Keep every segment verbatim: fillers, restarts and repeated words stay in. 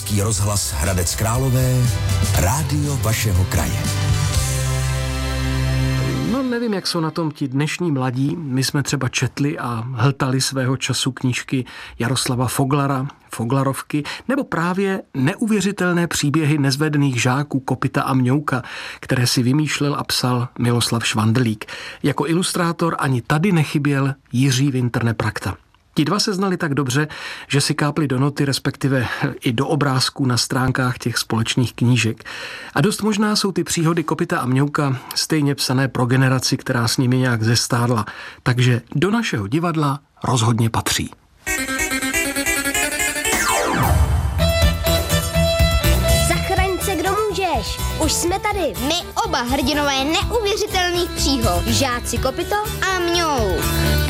Český rozhlas Hradec Králové, rádio vašeho kraje. No nevím, jak jsou na tom ti dnešní mladí. My jsme třeba četli a hltali svého času knížky Jaroslava Foglara, Foglarovky, nebo právě neuvěřitelné příběhy nezvedených žáků Kopyta a Mňouka, které si vymýšlel a psal Miloslav Švandlík. Jako ilustrátor ani tady nechyběl Jiří Winter Neprakta. Ti dva se znali tak dobře, že si kápli do noty, respektive i do obrázků na stránkách těch společných knížek. A dost možná jsou ty příhody Kopyta a Mňouka stejně psané pro generaci, která s nimi nějak zestárla. Takže do našeho divadla rozhodně patří. Zachraň se, kdo můžeš. Už jsme tady. My oba hrdinové neuvěřitelných příhod. Žáci Kopyto a Mňouk.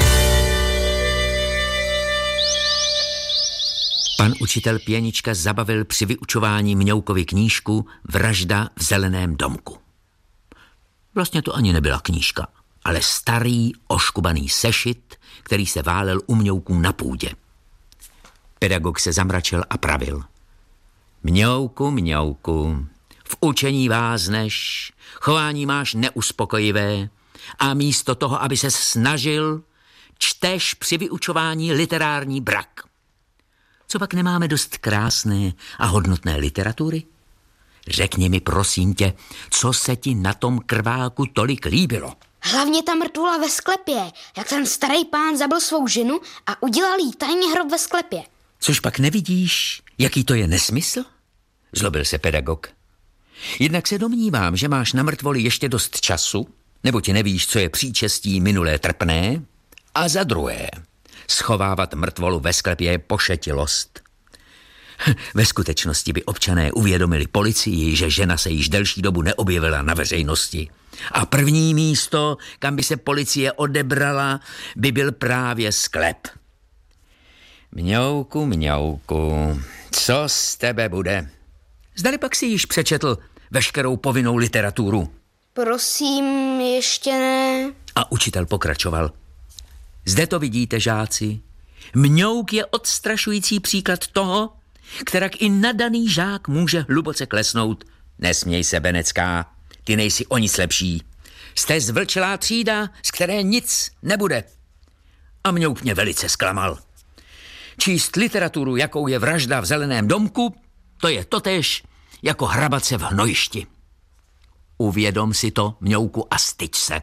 Pan učitel Pěnička zabavil při vyučování Mňoukovi knížku Vražda v zeleném domku. Vlastně to ani nebyla knížka, ale starý oškubaný sešit, který se válel u Mňouků na půdě. Pedagog se zamračil a pravil. Mňouku, Mňouku, v učení vázneš, chování máš neuspokojivé a místo toho, aby se snažil, čteš při vyučování literární brak. Co pak nemáme dost krásné a hodnotné literatury? Řekni mi, prosím tě, co se ti na tom krváku tolik líbilo? Hlavně ta mrtvola ve sklepě, jak ten starý pán zabil svou ženu a udělal jí tajně hrob ve sklepě. Což pak nevidíš, jaký to je nesmysl? Zlobil se pedagog. Jednak se domnívám, že máš na mrtvoli ještě dost času, nebo ti nevíš, co je příčestí minulé trpné, a za druhé, schovávat mrtvolu ve sklepě je pošetilost. Ve skutečnosti by občané uvědomili policii, že žena se již delší dobu neobjevila na veřejnosti. A první místo, kam by se policie odebrala, by byl právě sklep. Mňouku, Mňouku, co z tebe bude? Zdali pak si již přečetl veškerou povinnou literaturu? Prosím, ještě ne. A učitel pokračoval. Zde to vidíte, žáci. Mňouk je odstrašující příklad toho, kterak i nadaný žák může hluboce klesnout. Nesměj se, Benecká, ty nejsi o nic lepší. Jste zvlčelá třída, z které nic nebude. A Mňouk mě velice zklamal. Číst literaturu, jakou je Vražda v zeleném domku, to je totéž jako hrabat se v hnojišti. Uvědom si to, Mňouku, a styď se.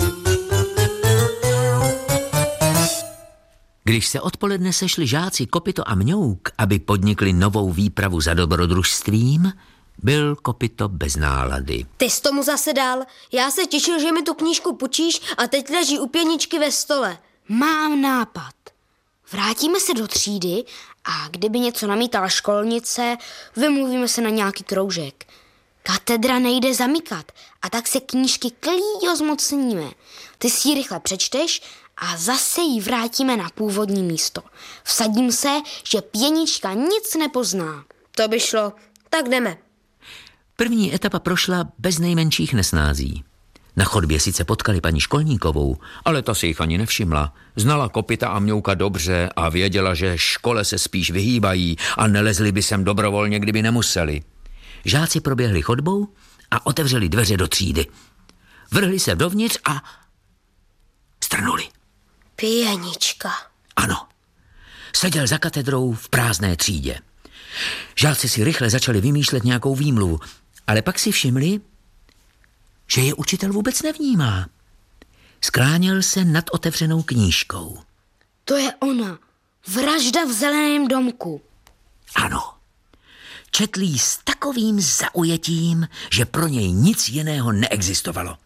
Když se odpoledne sešli žáci Kopyto a Mňouk, aby podnikli novou výpravu za dobrodružstvím, byl Kopyto bez nálady. Ty jsi tomu zase dal. Já se těšil, že mi tu knížku půjčíš a teď leží u Pěničky ve stole. Mám nápad. Vrátíme se do třídy a kdyby něco namítala školnice, vymluvíme se na nějaký kroužek. Katedra nejde zamykat a tak se knížky klíďo zmocníme. Ty si ji rychle přečteš a zase ji vrátíme na původní místo. Vsadím se, že Pěnička nic nepozná. To by šlo. Tak jdeme. První etapa prošla bez nejmenších nesnází. Na chodbě sice potkali paní Školníkovou, ale ta si jich ani nevšimla. Znala Kopyta a Mňouka dobře a věděla, že škole se spíš vyhýbají a nelezli by sem dobrovolně, kdyby nemuseli. Žáci proběhli chodbou a otevřeli dveře do třídy. Vrhli se dovnitř a strnuli. Pěnička. Ano. Seděl za katedrou v prázdné třídě. Žáci si rychle začali vymýšlet nějakou výmluvu, ale pak si všimli, že je učitel vůbec nevnímá. Skláněl se nad otevřenou knížkou. To je ona. Vražda v zeleném domku. Ano. Četl jí s takovým zaujetím, že pro něj nic jiného neexistovalo.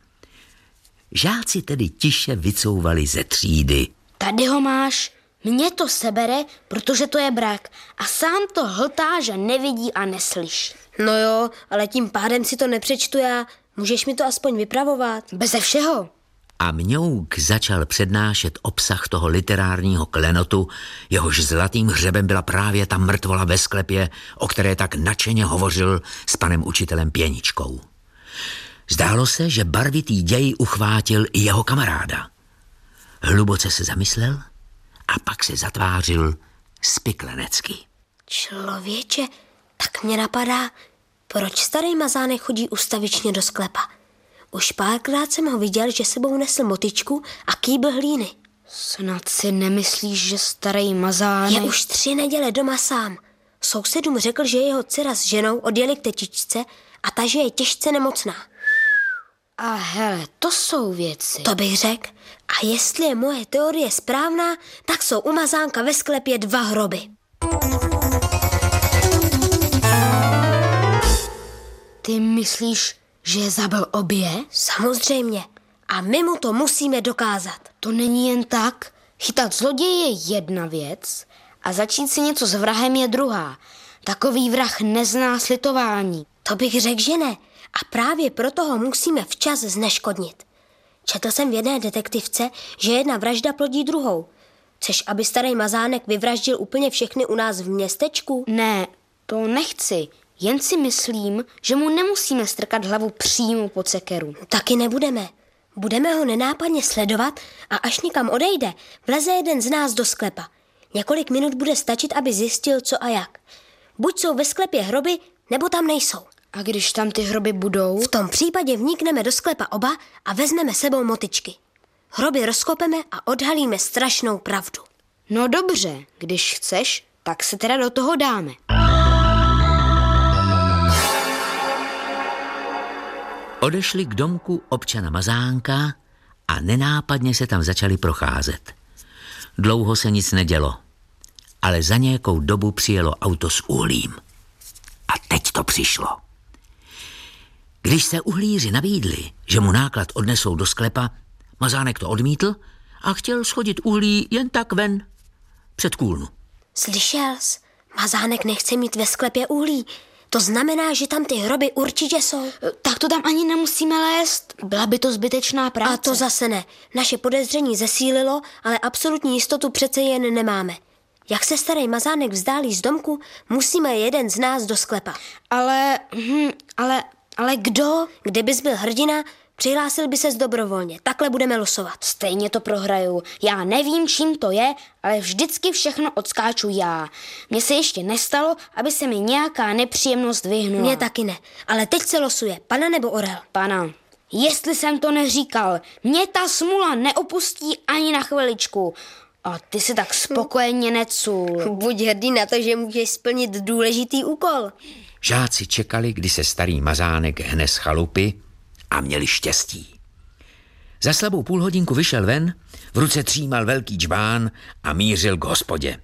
Žáci tedy tiše vycouvali ze třídy. Tady ho máš. Mně to sebere, protože to je brak. A sám to hltá, že nevidí a neslyší. No jo, ale tím pádem si to nepřečtu já. Můžeš mi to aspoň vypravovat? Beze všeho. A Mňouk začal přednášet obsah toho literárního klenotu, jehož zlatým hřebem byla právě ta mrtvola ve sklepě, o které tak nadšeně hovořil s panem učitelem Pěničkou. Zdálo se, že barvitý děj uchvátil i jeho kamaráda. Hluboce se zamyslel a pak se zatvářil spiklenecky. Člověče, Tak mě napadá, proč starý mazánek chodí ustavičně do sklepa. Už párkrát jsem ho viděl, že sebou nesl motyčku a kýbl hlíny. Snad si nemyslíš, že starý mazánek... Je už tři neděle doma sám. Sousedům řekl, že jeho dcera s ženou odjeli k tetičce a ta, že je těžce nemocná. A hele, to jsou věci. To bych řekl. A jestli je moje teorie správná, tak jsou u mazánka ve sklepě dva hroby. Ty myslíš, že je zabil obě? Samozřejmě. A my mu to musíme dokázat. To není jen tak. Chytat zloděje je jedna věc a začít si něco s vrahem je druhá. Takový vrah nezná slitování. To bych řekl, že ne. A právě proto ho musíme včas zneškodnit. Četl jsem v jedné detektivce, že jedna vražda plodí druhou. Chceš, aby starý mazánek vyvraždil úplně všechny u nás v městečku? Ne, to nechci. Jen si myslím, že mu nemusíme strkat hlavu přímo pod sekeru. Taky nebudeme. Budeme ho nenápadně sledovat a až někam odejde, vleze jeden z nás do sklepa. Několik minut bude stačit, aby zjistil, co a jak. Buď jsou ve sklepě hroby, nebo tam nejsou. A když tam ty hroby budou? V tom případě vnikneme do sklepa oba a vezmeme sebou motyčky. Hroby rozkopeme a odhalíme strašnou pravdu. No dobře, když chceš, tak se teda do toho dáme. Odešli k domku občana Mazánka a nenápadně se tam začali procházet. Dlouho se nic nedělo, ale za nějakou dobu přijelo auto s uhlím. A teď to přišlo. Když se uhlíři nabídli, že mu náklad odnesou do sklepa, Mazánek to odmítl a chtěl schodit uhlí jen tak ven před kůlnu. Slyšel jsi? Mazánek nechce mít ve sklepě uhlí. To znamená, že tam ty hroby určitě jsou. Tak to tam ani nemusíme lézt. Byla by to zbytečná práce. A to zase ne. Naše podezření zesílilo, ale absolutní jistotu přece jen nemáme. Jak se starý Mazánek vzdálí z domku, musíme jeden z nás do sklepa. Ale, hm, ale, ale kdo? Kdybys byl hrdina, přihlásil by ses dobrovolně. Takhle budeme losovat. Stejně to prohraju. Já nevím, čím to je, ale vždycky všechno odskáču já. Mně se ještě nestalo, aby se mi nějaká nepříjemnost vyhnula. Mně taky ne. Ale teď se losuje. Pana nebo orel? Pana. Jestli jsem to neříkal, mě ta smula neopustí ani na chviličku. A ty si tak spokojeně necul. Buď hrdý na to, že můžeš splnit důležitý úkol. Žáci čekali, kdy se starý Mazánek hne z chalupy a měli štěstí. Za slabou půlhodinku vyšel ven, v ruce třímal velký džbán a mířil k hospodě.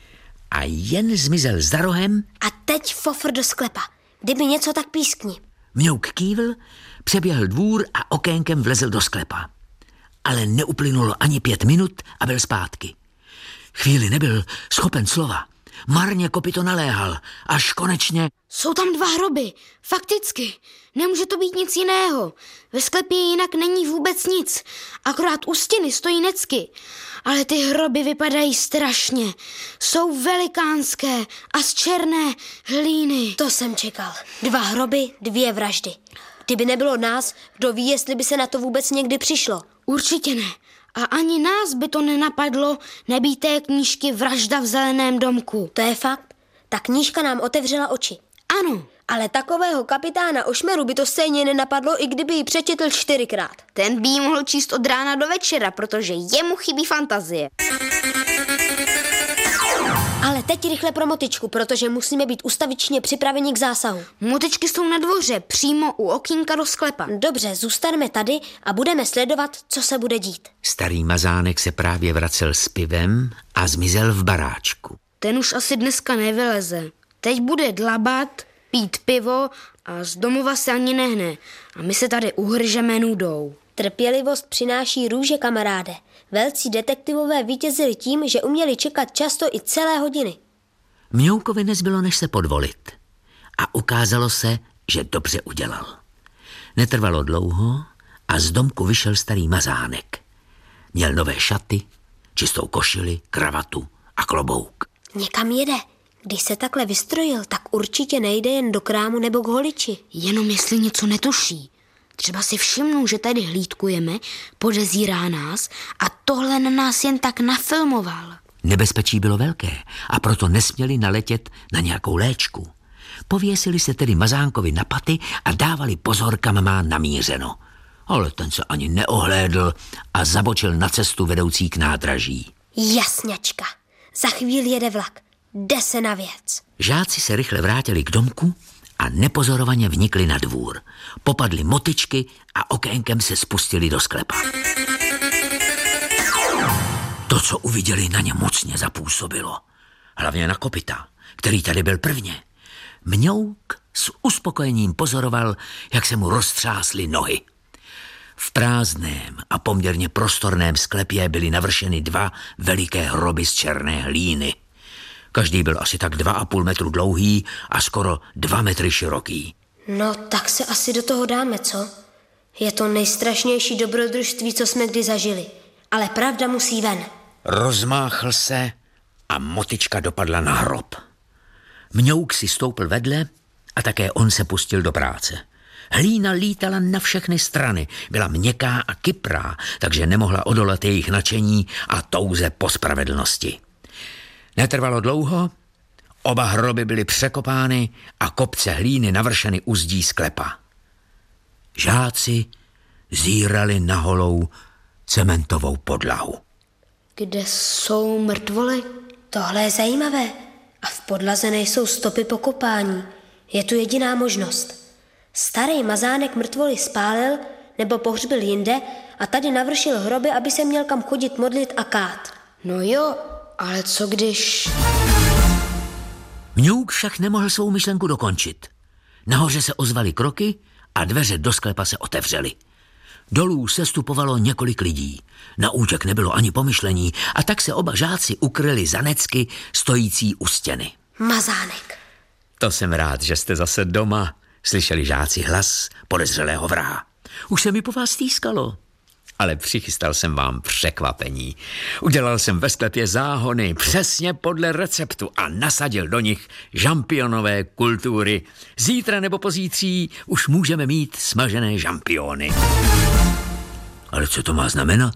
A jen zmizel za rohem. A teď fofr do sklepa. Kdyby něco, tak pískni. Mňouk kývl, přeběhl dvůr a okénkem vlezl do sklepa. Ale neuplynulo ani pět minut a byl zpátky. Chvíli nebyl schopen slova. Marně kopyto naléhal, až konečně... Jsou tam dva hroby, fakticky. Nemůže to být nic jiného. Ve sklepě jinak není vůbec nic. Akorát u stěny stojí necky. Ale ty hroby vypadají strašně. Jsou velikánské a z černé hlíny. To jsem čekal. Dva hroby, dvě vraždy. Kdyby nebylo nás, kdo ví, jestli by se na to vůbec někdy přišlo. Určitě ne. A ani nás by to nenapadlo nebýt té knížky Vražda v zeleném domku. To je fakt. Ta knížka nám otevřela oči. Ano. Ale takového kapitána Ošmeru by to stejně nenapadlo, i kdyby ji přečetl čtyřikrát. Ten by jí mohl číst od rána do večera, protože jemu chybí fantazie. Ale teď rychle pro motyčku, protože musíme být ustavičně připraveni k zásahu. Motyčky jsou na dvoře, přímo u okýnka do sklepa. Dobře, zůstaneme tady a budeme sledovat, co se bude dít. Starý Mazánek se právě vracel s pivem a zmizel v baráčku. Ten už asi dneska nevyleze. Teď bude dlabat, pít pivo a z domova se ani nehne. A my se tady uhržeme nudou. Trpělivost přináší růže, kamaráde. Velcí detektivové vítězili tím, že uměli čekat často i celé hodiny. Mňoukovi nezbylo, než se podvolit. A ukázalo se, že dobře udělal. Netrvalo dlouho a z domku vyšel starý Mazánek. Měl nové šaty, čistou košili, kravatu a klobouk. Někam jede. Když se takhle vystrojil, tak určitě nejde jen do krámu nebo k holiči. Jenom jestli něco netuší. Třeba si všimnou, že tady hlídkujeme, podezírá nás a tohle na nás jen tak nafilmoval. Nebezpečí bylo velké a proto nesměli naletět na nějakou léčku. Pověsili se tedy Mazánkovi na paty a dávali pozor, kam má namířeno. Ale ten se ani neohlédl a zabočil na cestu vedoucí k nádraží. Jasňačka, za chvíli jede vlak. Jde se na věc. Žáci se rychle vrátili k domku a nepozorovaně vnikli na dvůr. Popadli motyčky a okénkem se spustili do sklepa. To, co uviděli, na ně mocně zapůsobilo. Hlavně na kopyta, který tady byl prvně. Mňouk s uspokojením pozoroval, jak se mu roztřásly nohy. V prázdném a poměrně prostorném sklepě byly navršeny dva veliké hroby z černé hlíny. Každý byl asi tak dva a půl metru dlouhý a skoro dva metry široký. No, tak se asi do toho dáme, co? Je to nejstrašnější dobrodružství, co jsme kdy zažili. Ale pravda musí ven. Rozmáchl se a motyčka dopadla na hrob. Mňouk si stoupil vedle a také on se pustil do práce. Hlína lítala na všechny strany, byla měkká a kyprá, takže nemohla odolat jejich nadšení a touze po spravedlnosti. Netrvalo dlouho, oba hroby byly překopány a kopce hlíny navršeny u zdí sklepa. Žáci zírali na holou cementovou podlahu. Kde jsou mrtvoly? Tohle je zajímavé. A v podlaze nejsou stopy po kopání. Je tu jediná možnost. Starý Mazánek mrtvoly spálil nebo pohřbil jinde a tady navršil hroby, aby se měl kam chodit modlit a kát. No jo, ale co když... Mňouk však nemohl svou myšlenku dokončit. Nahoře se ozvaly kroky a dveře do sklepa se otevřely. Dolů sestupovalo několik lidí. Na útěk nebylo ani pomyšlení a tak se oba žáci ukryli za necky stojící u stěny. Mazánek. To jsem rád, že jste zase doma, slyšeli žáci hlas podezřelého vraha. Už se mi po vás stýskalo. Ale přichystal jsem vám překvapení. Udělal jsem ve sklepě záhony přesně podle receptu a nasadil do nich žampionové kultury. Zítra nebo pozítří už můžeme mít smažené žampiony. Ale co to má znamenat?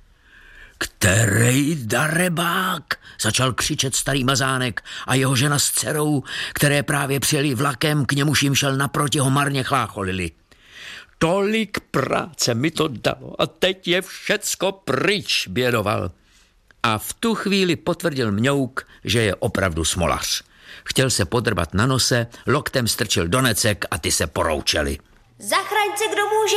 Který darebák, začal křičet starý Mazánek a jeho žena s dcerou, které právě přijeli vlakem, k němuž jim šel naproti, ho marně chlácholili. Tolik práce mi to dalo a teď je všecko pryč, bědoval. A v tu chvíli potvrdil Mňouk, že je opravdu smolař. Chtěl se podrbat na nose, loktem strčil do necek a ty se poroučeli. Zachraň se, kdo může.